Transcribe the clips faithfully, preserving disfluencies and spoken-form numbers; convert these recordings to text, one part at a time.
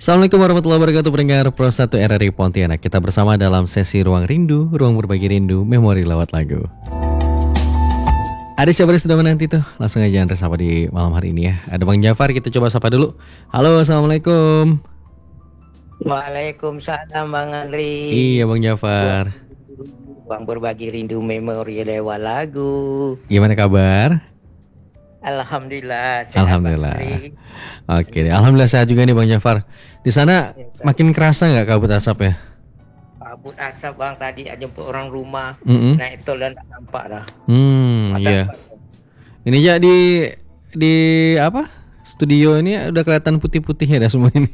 Assalamualaikum warahmatullahi wabarakatuh, pendengar Pro satu R R I Pontianak. Kita bersama dalam sesi Ruang Rindu, ruang berbagi rindu, memori lewat lagu. Ada siapa yang sudah menanti tuh? Langsung aja Andre sapa di malam hari ini ya. Ada Bang Jafar, kita coba sapa dulu. Halo, Assalamualaikum. Waalaikumsalam Bang Andri. Iya Bang Jafar. Bang berbagi rindu memori lewat lagu. Gimana kabar? Alhamdulillah sehat. Alhamdulillah. Oke, alhamdulillah sehat juga nih Bang Jafar. Di sana makin kerasa nggak kabut asap ya? Kabut asap Bang, tadi jemput orang rumah. Mm-hmm. Naik tol dan tak nampak dah. Hmm, iya. Ini ya di di apa? Studio ini udah kelihatan putih-putih ya dah semua ini.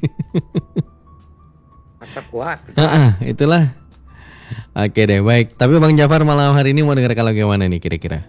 Asap kuat. Heeh, itulah. Oke deh, baik. Tapi Bang Jafar malam hari ini mau dengarkan lagu yang mana nih kira-kira?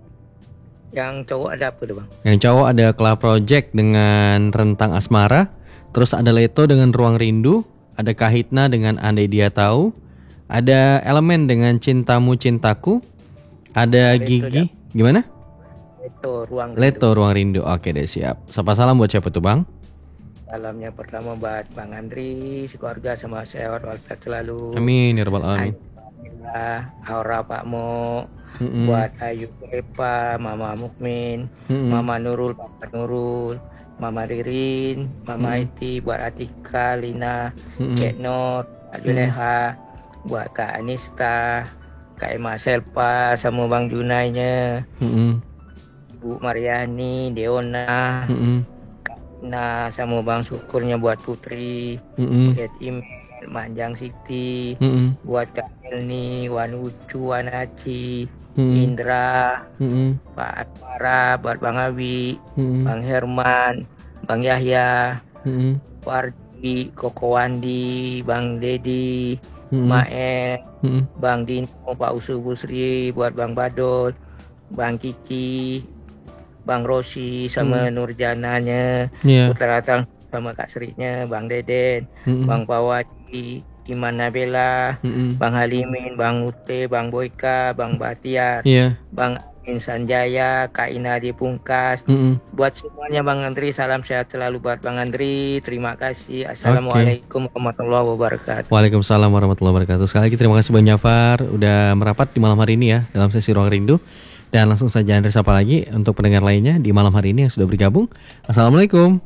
Yang cowok ada apa tuh Bang? Yang cowok ada Club Project dengan Rentang Asmara. Terus ada Leto dengan Ruang Rindu. Ada Kahitna dengan Andai Dia Tahu. Ada Elemen dengan Cintamu Cintaku. Ada Leto Gigi. dah. Gimana? Leto Ruang Rindu. Leto Ruang Rindu. Oke deh, siap. Sapa salam buat siapa tuh Bang? Salamnya pertama buat Bang Andri, sekeluarga sama sehat walafiat selalu. Amin ya rabbal alamin. Alhamdulillah, Aura Pak Mo. Mm-mm. Buat Ayu Epa, Mama Mukmin, Mm-mm. Mama Nurul, Papa Nurul, Mama Ririn, Mama Mm-mm. Iti, buat Atika, Lina, Mm-mm. Cek Nur, Kak Juleha, buat Kak Anista, Kak Emma Selpa, sama Bang Junainya, Mm-mm. Bu Mariani, Deona, Mm-mm. Nah sama Bang Syukurnya buat Putri, Mm-mm. buat Email, Manjang Siti, Mm-mm. buat Kak Elni, Wan Ucu, Wan Aci, Mm-mm. Indra, Mm-mm. Pak Atmara, buat Bang Abi, Mm-mm. Bang Herman, Bang Yahya, Mm-mm. Wardi, Koko Wandi, Bang Dedi, Mm-mm. Mael, Mm-mm. Bang Dino, Pak Usu Busri, buat Bang Badol, Bang Kiki, Bang Rosi, sama Nurjananya, Iya. Putra Ratang, sama Kak Serinya, Bang Deden, Mm-mm. Bang Pawati, Iman Nabela, Mm-mm. Bang Halimin, Bang Ute, Bang Boyka, Bang Bahtiar, Iya. Bang Amin Sanjaya, Kak Ina di Pungkas. Mm-mm. Buat semuanya Bang Andri, salam sehat selalu buat Bang Andri. Terima kasih. Assalamualaikum warahmatullahi wabarakatuh. Waalaikumsalam warahmatullahi wabarakatuh. Sekali lagi terima kasih Bang Jafar udah merapat di malam hari ini ya dalam sesi Ruang Rindu. Dan langsung saja Andre sapa lagi untuk pendengar lainnya di malam hari ini yang sudah bergabung. Assalamualaikum.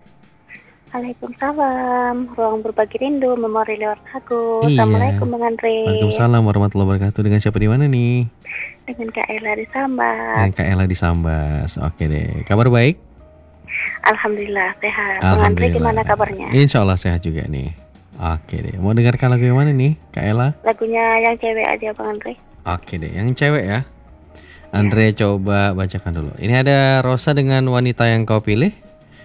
Waalaikumsalam, ruang berbagi rindu, memori lewat lagu. Iya. Assalamualaikum Bang Andre. Waalaikumsalam warahmatullahi wabarakatuh. Dengan siapa di mana nih? Dengan Kak Ella di Sambas. Dengan Kak Ella di Sambas. Oke deh. Kabar baik? Alhamdulillah sehat. Bang Andre gimana kabarnya? Insya Allah sehat juga nih. Oke deh. Mau dengarkan lagu yang mana nih, Kak Ella? Lagunya yang cewek aja Bang Andre. Oke deh. Yang cewek ya. Andre coba bacakan dulu. Ini ada Rosa dengan Wanita Yang Kau Pilih.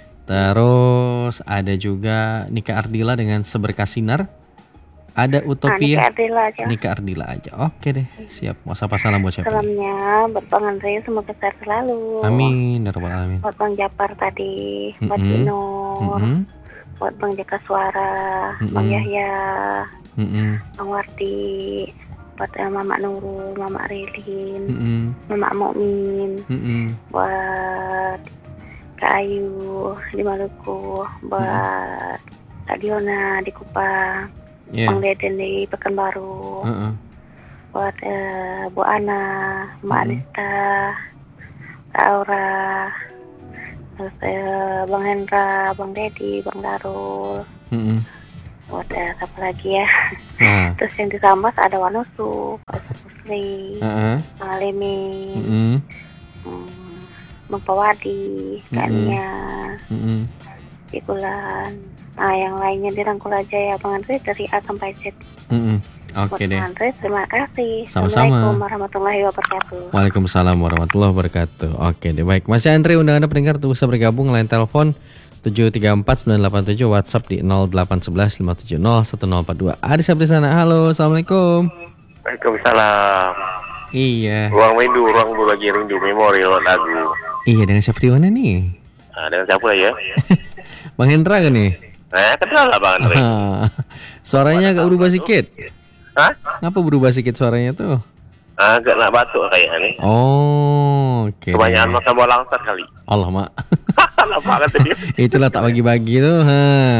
Terus ada juga Nika Ardila dengan Seberkas Sinar. Ada Utopia. Nah, Nika Ardila aja. Nika Ardila aja. Oke deh, siap. Mau sapa salam buat siapa? Salamnya buat Bang Andre, semoga sehat selalu. Amin, ya rabbal alamin. Buat Bang Japar tadi, buat Mm-mm. Dino, Mm-mm. buat Bang Jaka Suara, Bang Mm-mm. Yahya, Mm-mm. Bang Wardi, buat eh, Mama Nurul, Mama Rilin, Mm-mm. Mama Mukmin, Mm-mm. buat Kak Ayu di Maluku, buat Kak Diona di Kupang, Iya. Bang Deden di Pekanbaru, Uh-uh. buat eh, Bu Ana, Mbak Mm-mm. Anista, Kak Aura, terus eh, Bang Hendra, Bang Dedi, Bang Darul, Mm-mm. buat eh, siapa lagi ya? Nah. Terus yang di Sambas ada Wanusu, Pak Pusri, Uh-uh. Bang Alimi, Mm-mm. hmm, Bang Pawadi, Kak Mm-mm. Nia, Mm-mm. Ikulan. Nah, yang lainnya dirangkul aja ya Bang Andre dari A sampai Z. Mm-mm. Buat Oke deh. Bang Andre, terima kasih. Sama-sama. Assalamualaikum warahmatullahi wabarakatuh. Waalaikumsalam warahmatullahi wabarakatuh. Oke deh, baik. Masih antri undangan pendengar untuk bisa bergabung, line telepon tujuh tiga empat sembilan delapan tujuh, WhatsApp di nol delapan satu satu lima tujuh nol satu nol empat dua. Ada siapa di sana? Halo, assalamualaikum. Waalaikumsalam. Iya. Ruang rindu, ruang berbagi rindu, memori lewat lagu. Iya, dengan siapa di mana nih? Nah, dengan siapa lah ya? Bang Hendra kan nih? Eh, kenal lah Bang Andre. Ah, suaranya agak berubah sedikit. Hah? Kenapa berubah sedikit suaranya tuh? Agak nak batuk kayaknya nih. Oh, oke. Kebanyakan deh. makan bola langsat kali. Allah mak. Apa kata dia? Itulah tak bagi-bagi tuh. Ha.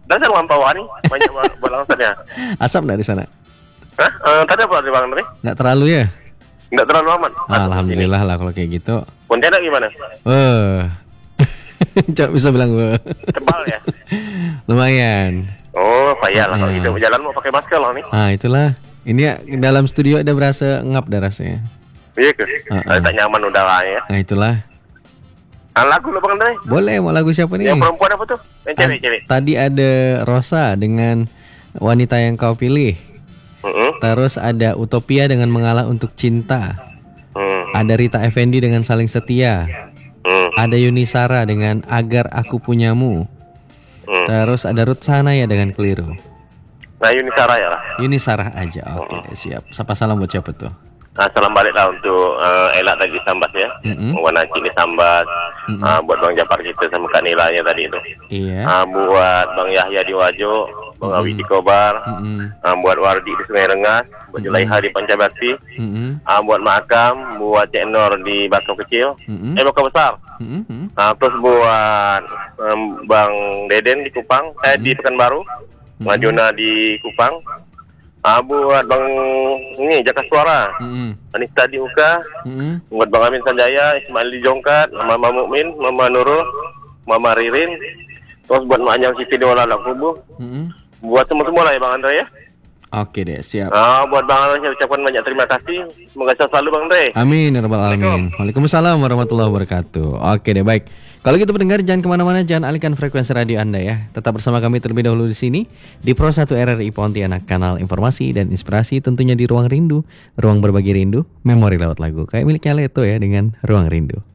Dan saya lampau nih, banyak balangsannya. Asap nggak di sana? Hah? Eh, tadi apa di Bang Andre? Nggak terlalu ya? Nggak terlalu aman. Ah, Alhamdulillah lah kalau kayak gitu. Pontianak gimana? Wah, Cok bisa bilang wah. Tebal ya? Lumayan. Oh, payah lah kalau Ah. gitu. Jalan mau pakai masker loh nih. Ah itulah. Ini ya, dalam studio ada berasa ngap dah rasanya. Iya ke? Ah, Saya ah. tak nyaman udaranya. Nah itulah. Ah, lagu lo Bang Andre? Boleh mau lagu siapa nih? Yang perempuan apa tuh? Yang Ad- cewek-cewek? Tadi ada Rosa dengan Wanita Yang Kau Pilih. Heeh. Terus ada Utopia dengan Mengalah Untuk Cinta. Hmm. Ada Rita Effendi dengan Saling Setia. Hmm. Ada Yuni Sara dengan Agar Aku Punyamu. Hmm. Terus ada Ruth Sanaya dengan Keliru. Nah, Yuni Sarah ya lah. Yuni Sarah aja. Oke deh, siap. Sapa salam buat siapa tuh? Nah, salam balik lah untuk uh, Elak tadi Sambas ya. Mm-mm. Wan Acik di Sambas. Mm-mm. Ah, buat Bang Japar kita sama Kak Nilanya tadi itu. Iya. Ah, buat Bang Yahya di Wajo, Bang Awi di Kobar. Mm-mm. Ah, buat Wardi di Sungai Rengas, buat Julaiha di Pancabakti. Mm-mm. Ah, buat Makam, buat Cik Nur di Batu Kecil. Mm-mm. Eh, Batu Besar. Mm-mm. Ah, terus buat um, Bang Deden di Kupang, eh di Pekanbaru. Bang Jona di Kupang. Ah, buat Bang ini Jaka Suara. Mm-mm. Anissa di Uka. Mm-mm. Buat Bang Amin Sanjaya, Ismail di Jongkat, Mama Mukmin, Mama Nurul, Mama Ririn. Terus buat Mak Anjang Siti di Waladak Kubu. Mm-mm. Buat semua-semua lah ya Bang Andre ya. Oke deh, siap. Ah, buat Bang Andre saya ucapkan banyak terima kasih. Semoga sehat selalu Bang Andre. Amin ya rabbal alamin. Waalaikumsalam warahmatullahi wabarakatuh. Oke deh, baik. Kalau gitu pendengar jangan kemana-mana, jangan alihkan frekuensi radio Anda ya. Tetap bersama kami terlebih dahulu di sini di Pro satu R R I Pontianak, kanal informasi dan inspirasi tentunya di Ruang Rindu, ruang berbagi rindu, memori lewat lagu kayak miliknya Leto ya dengan Ruang Rindu.